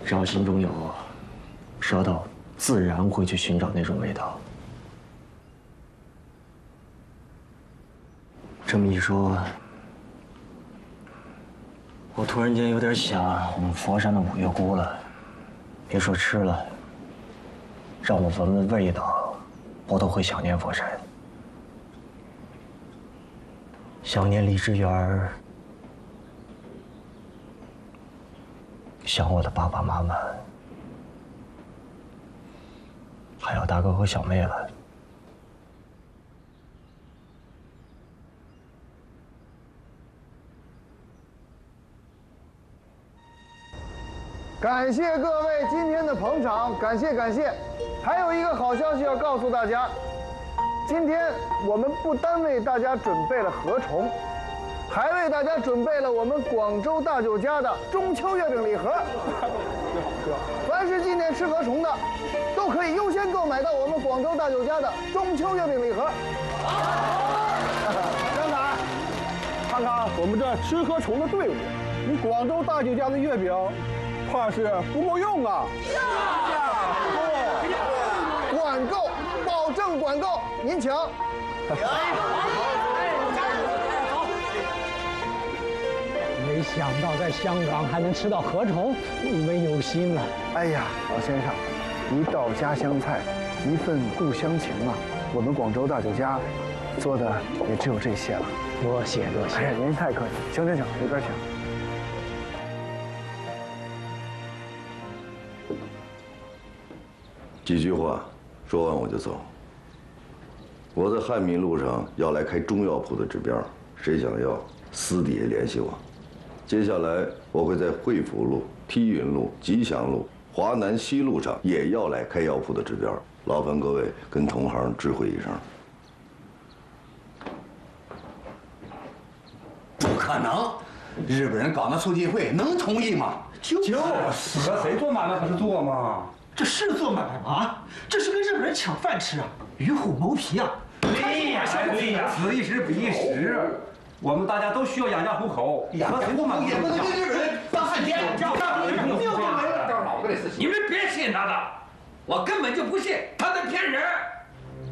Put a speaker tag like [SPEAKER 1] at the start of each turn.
[SPEAKER 1] 只要心中有，舌头自然会去寻找那种味道。这么一说，我突然间有点想我们佛山的五月菇了。别说吃了，让我闻闻味道，我都会想念佛山，想念荔枝园儿，想我的爸爸妈妈，还有大哥和小妹了。
[SPEAKER 2] 感谢各位今天的捧场，感谢感谢。还有一个好消息要告诉大家，今天我们不单为大家准备了禾虫，还为大家准备了我们广州大酒家的中秋月饼礼盒。凡是今天吃禾虫的，都可以优先购买到我们广州大酒家的中秋月饼礼盒。张仔，看看我们这吃禾虫的队伍，你广州大酒家的月饼。怕是不够用啊！管够，保证管够，您请。
[SPEAKER 3] 没想到在香港还能吃到禾虫，你们有心了。
[SPEAKER 2] 哎呀，老先生，一道家乡菜，一份故乡情啊！我们广州大酒家做的也只有这些了。
[SPEAKER 3] 多谢多谢。
[SPEAKER 2] 哎呀，您太客气。行，随便请。
[SPEAKER 4] 几句话说完我就走。我在汉民路上要来开中药铺的指标，谁想要私底下联系我。接下来我会在惠福路、梯云路、吉祥路、华南西路上也要来开药铺的指标，劳烦各位跟同行知会一声。
[SPEAKER 5] 不可能，日本人搞那促进会能同意吗？
[SPEAKER 6] 就是和谁做买卖不是做吗？
[SPEAKER 7] 这是做买卖吗？这是跟日本人抢饭吃啊！与虎谋皮啊！
[SPEAKER 6] 对呀，此一时彼一时，我们大家都需要养家糊口，和谁做买卖
[SPEAKER 5] 也不能跟日本人当汉奸。
[SPEAKER 6] 你们别信他的，我根本就不信他在骗人。